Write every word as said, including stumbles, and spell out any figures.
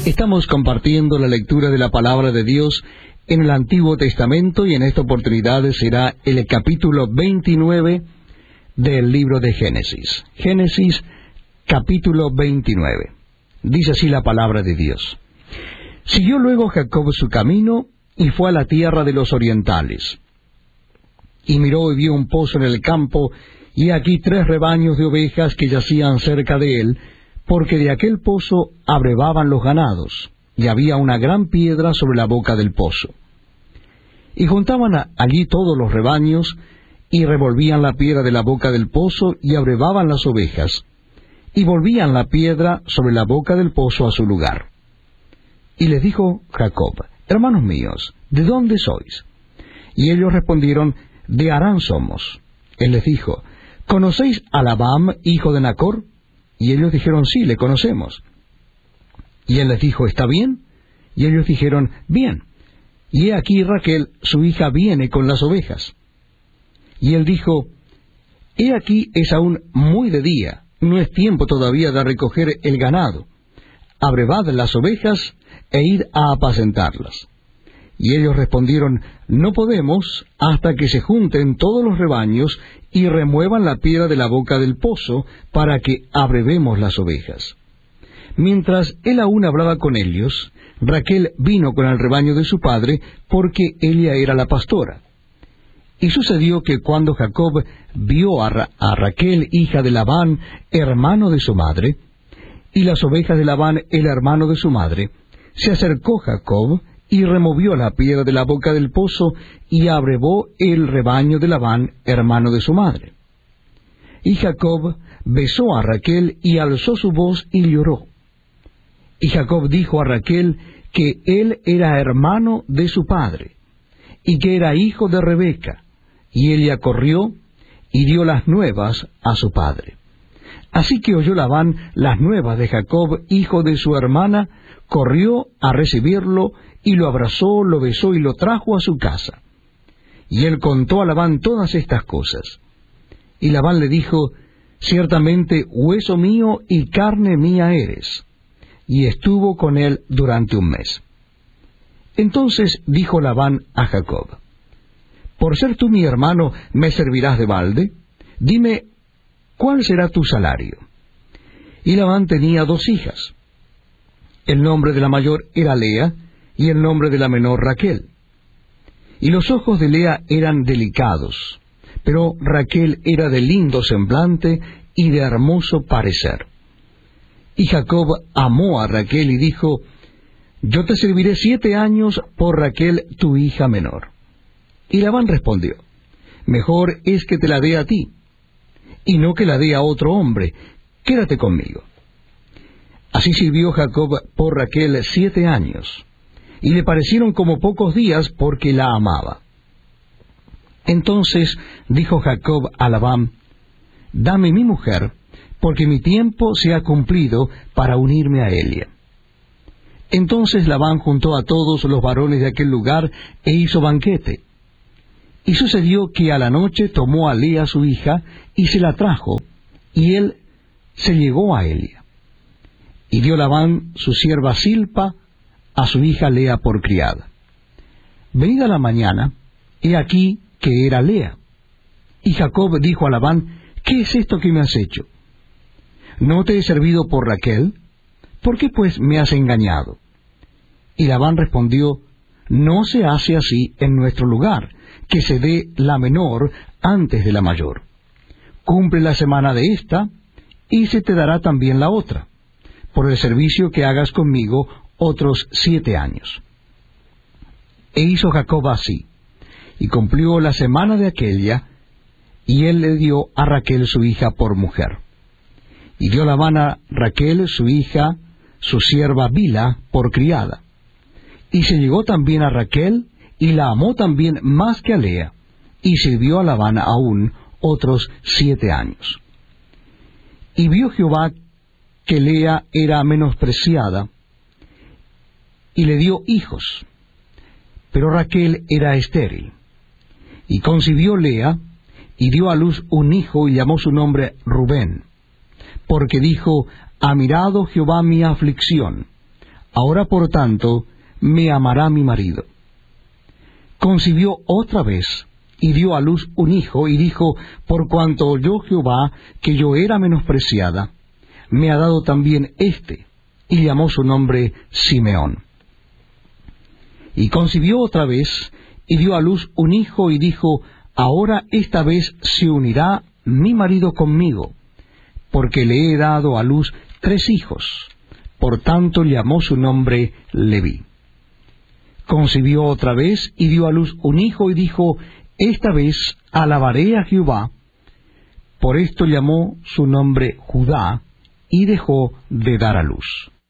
Estamos compartiendo la lectura de la palabra de Dios en el Antiguo Testamento y en esta oportunidad será el capítulo veintinueve del libro de Génesis. Génesis capítulo veintinueve. Dice así la palabra de Dios. Siguió luego Jacob su camino y fue a la tierra de los orientales. Y miró y vio un pozo en el campo, y aquí tres rebaños de ovejas que yacían cerca de él, porque de aquel pozo abrevaban los ganados, y había una gran piedra sobre la boca del pozo. Y juntaban a, allí todos los rebaños, y revolvían la piedra de la boca del pozo, y abrevaban las ovejas, y volvían la piedra sobre la boca del pozo a su lugar. Y les dijo Jacob: Hermanos míos, ¿de dónde sois? Y ellos respondieron: De Harán somos. Él les dijo: ¿Conocéis a Labán, hijo de Nacor? Y ellos dijeron: Sí, le conocemos. Y él les dijo: ¿Está bien? Y ellos dijeron: Bien. Y he aquí Raquel, su hija, viene con las ovejas. Y él dijo: He aquí es aún muy de día, no es tiempo todavía de recoger el ganado. Abrevad las ovejas e id a apacentarlas. Y ellos respondieron: No podemos hasta que se junten todos los rebaños y remuevan la piedra de la boca del pozo para que abrevemos las ovejas. Mientras él aún hablaba con ellos, Raquel vino con el rebaño de su padre, porque ella era la pastora. Y sucedió que cuando Jacob vio a, Ra a Raquel, hija de Labán, hermano de su madre, y las ovejas de Labán, el hermano de su madre, se acercó Jacob y removió la piedra de la boca del pozo, y abrevó el rebaño de Labán, hermano de su madre. Y Jacob besó a Raquel, y alzó su voz, y lloró. Y Jacob dijo a Raquel que él era hermano de su padre, y que era hijo de Rebeca, y ella corrió, y dio las nuevas a su padre. Así que oyó Labán las nuevas de Jacob, hijo de su hermana, corrió a recibirlo, y lo abrazó, lo besó y lo trajo a su casa. Y él contó a Labán todas estas cosas. Y Labán le dijo: Ciertamente hueso mío y carne mía eres. Y estuvo con él durante un mes. Entonces dijo Labán a Jacob: Por ser tú mi hermano, ¿me servirás de balde? Dime, ¿cuál será tu salario? Y Labán tenía dos hijas. El nombre de la mayor era Lea, y el nombre de la menor Raquel. Y los ojos de Lea eran delicados, pero Raquel era de lindo semblante y de hermoso parecer. Y Jacob amó a Raquel y dijo: Yo te serviré siete años por Raquel, tu hija menor. Y Labán respondió: Mejor es que te la dé a ti, y no que la dé a otro hombre. Quédate conmigo. Así sirvió Jacob por Raquel siete años, y le parecieron como pocos días porque la amaba. Entonces dijo Jacob a Labán: Dame mi mujer, porque mi tiempo se ha cumplido para unirme a ella. Entonces Labán juntó a todos los varones de aquel lugar e hizo banquete. Y sucedió que a la noche tomó a Lea su hija y se la trajo, y él se llegó a ella. Y dio Labán su sierva Silpa a su hija Lea por criada. Venida la mañana, he aquí que era Lea. Y Jacob dijo a Labán: ¿Qué es esto que me has hecho? ¿No te he servido por Raquel? ¿Por qué pues me has engañado? Y Labán respondió: No se hace así en nuestro lugar, que se dé la menor antes de la mayor. Cumple la semana de esta, y se te dará también la otra, por el servicio que hagas conmigo otros siete años. E hizo Jacob así, y cumplió la semana de aquella, y él le dio a Raquel su hija por mujer. Y dio Labán a Raquel su hija, su sierva Bila, por criada. Y se llegó también a Raquel, y la amó también más que a Lea, y sirvió a Labán aún otros siete años. Y vio Jehová que Lea era menospreciada, y le dio hijos, pero Raquel era estéril. Y concibió Lea, y dio a luz un hijo, y llamó su nombre Rubén, porque dijo: Ha mirado Jehová mi aflicción, Ahora, por tanto, me amará mi marido. Concibió otra vez, y dio a luz un hijo, y dijo, por cuanto oyó Jehová que yo era menospreciada, me ha dado también éste, y llamó su nombre Simeón. Y concibió otra vez, y dio a luz un hijo, y dijo, ahora esta vez se unirá mi marido conmigo, porque le he dado a luz tres hijos. Por tanto llamó su nombre Leví. Concibió otra vez, y dio a luz un hijo, y dijo, esta vez alabaré a Jehová. Por esto llamó su nombre Judá, y dejó de dar a luz.